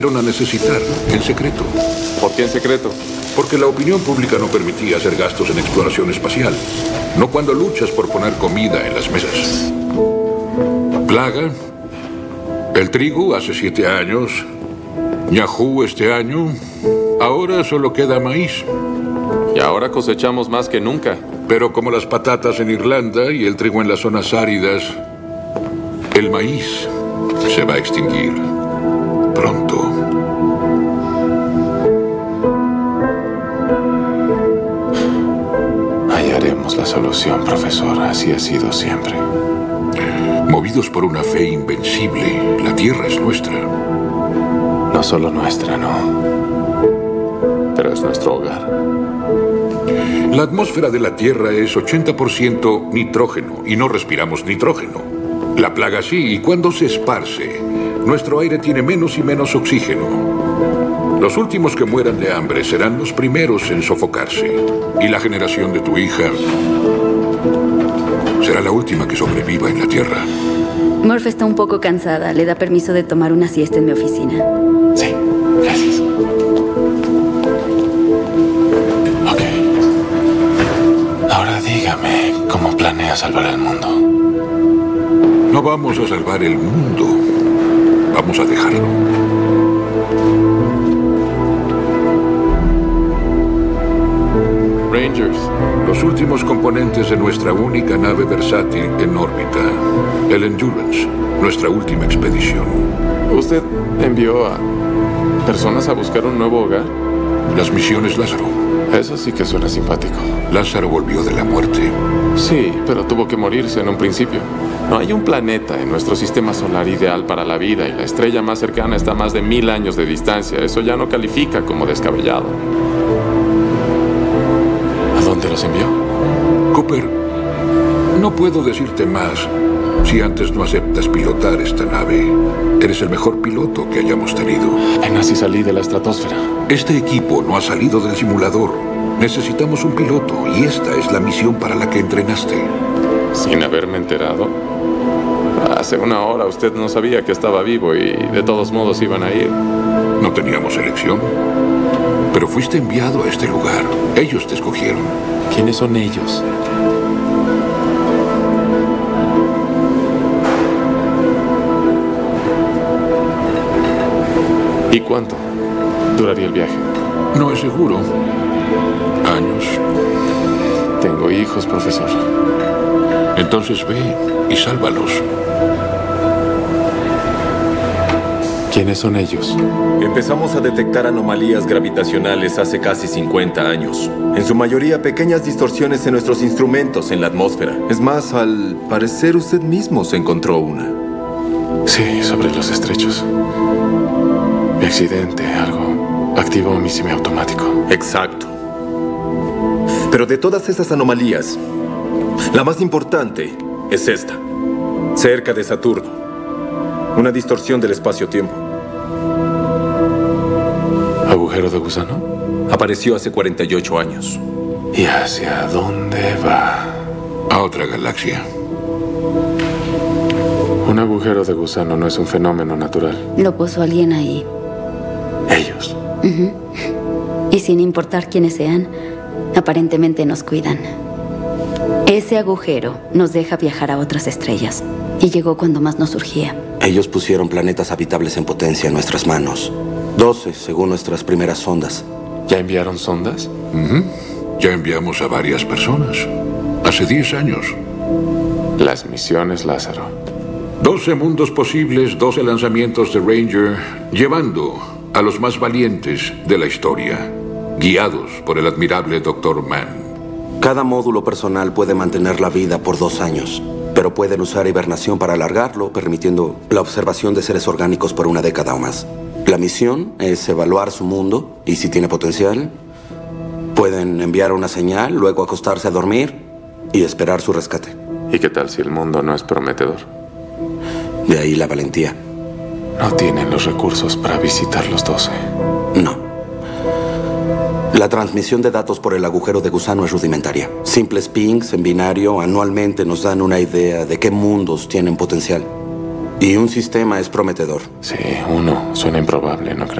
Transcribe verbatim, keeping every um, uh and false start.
a necesitar, en secreto. ¿Por qué en secreto? Porque la opinión pública no permitía hacer gastos en exploración espacial. No cuando luchas por poner comida en las mesas. Plaga, el trigo hace siete años, Ñajú este año, ahora solo queda maíz. Y ahora cosechamos más que nunca. Pero como las patatas en Irlanda y el trigo en las zonas áridas, el maíz se va a extinguir pronto. Hallaremos la solución, profesor. Así ha sido siempre. Movidos por una fe invencible, la Tierra es nuestra. No solo nuestra, no. Pero es nuestro hogar. La atmósfera de la Tierra es ochenta por ciento nitrógeno y no respiramos nitrógeno. La plaga sí, y cuando se esparce, nuestro aire tiene menos y menos oxígeno. Los últimos que mueran de hambre serán los primeros en sofocarse. Y la generación de tu hija será la última que sobreviva en la Tierra. Murph está un poco cansada. ¿Le da permiso de tomar una siesta en mi oficina? Sí, gracias. Ok. Ahora dígame, ¿cómo planea salvar el mundo? No vamos a salvar el mundo. Vamos a dejarlo. Rangers. Los últimos componentes de nuestra única nave versátil en órbita, el Endurance, nuestra última expedición. ¿Usted envió a personas a buscar un nuevo hogar? Las misiones Lázaro. Eso sí que suena simpático. Lázaro volvió de la muerte. Sí, pero tuvo que morirse en un principio. No hay un planeta en nuestro sistema solar ideal para la vida y la estrella más cercana está a más de mil años de distancia. Eso ya no califica como descabellado. ¿A dónde los envió? Cooper, no puedo decirte más si antes no aceptas pilotar esta nave. Eres el mejor piloto que hayamos tenido. Apenas y salí de la estratosfera. Este equipo no ha salido del simulador. Necesitamos un piloto y esta es la misión para la que entrenaste. ¿Sin haberme enterado? Hace una hora usted no sabía que estaba vivo y de todos modos iban a ir. No teníamos elección. Pero fuiste enviado a este lugar. Ellos te escogieron. ¿Quiénes son ellos? ¿Y cuánto duraría el viaje? No es seguro. Años. Tengo hijos, profesor. Entonces ve y sálvalos. ¿Quiénes son ellos? Empezamos a detectar anomalías gravitacionales hace casi cincuenta años. En su mayoría, pequeñas distorsiones en nuestros instrumentos en la atmósfera. Es más, al parecer usted mismo se encontró una. Sí, sobre los estrechos. Mi accidente, algo activó mi semiautomático. Exacto. Pero de todas esas anomalías, la más importante es esta. Cerca de Saturno. Una distorsión del espacio-tiempo. ¿Agujero de gusano? Apareció hace cuarenta y ocho años. ¿Y hacia dónde va? A otra galaxia. Un agujero de gusano no es un fenómeno natural. Lo puso alguien ahí. Ellos. Uh-huh. Y sin importar quiénes sean, aparentemente nos cuidan. Ese agujero nos deja viajar a otras estrellas. Y llegó cuando más nos surgía. Ellos pusieron planetas habitables en potencia en nuestras manos. Doce, según nuestras primeras sondas. ¿Ya enviaron sondas? Uh-huh. Ya enviamos a varias personas. Hace diez años. Las misiones Lázaro. Doce mundos posibles, doce lanzamientos de Ranger, llevando a los más valientes de la historia, guiados por el admirable doctor Mann. Cada módulo personal puede mantener la vida por dos años, pero pueden usar hibernación para alargarlo, permitiendo la observación de seres orgánicos por una década o más. La misión es evaluar su mundo y, si tiene potencial, pueden enviar una señal, luego acostarse a dormir y esperar su rescate. ¿Y qué tal si el mundo no es prometedor? De ahí la valentía. No tienen los recursos para visitar los doce. No. La transmisión de datos por el agujero de gusano es rudimentaria. Simples pings en binario anualmente nos dan una idea de qué mundos tienen potencial. Y un sistema es prometedor. Sí, uno. Suena improbable, ¿no crees?